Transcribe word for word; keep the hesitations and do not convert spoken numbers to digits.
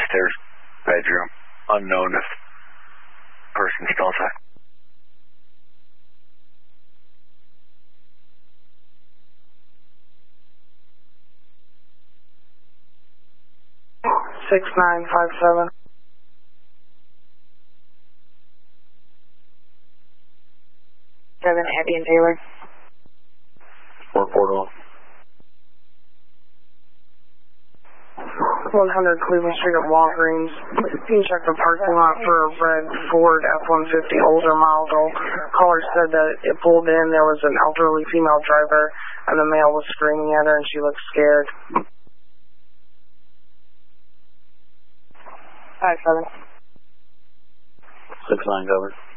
downstairs bedroom. Unknown if person still inside. Six nine five seven. Seven Abby and Taylor. Four portal. One hundred Cleveland Street at Walgreens. You can check the parking lot for a red Ford F one fifty older model. Caller said that it pulled in, there was an elderly female driver, and the male was screaming at her and she looked scared. Five seven. Six nine covered.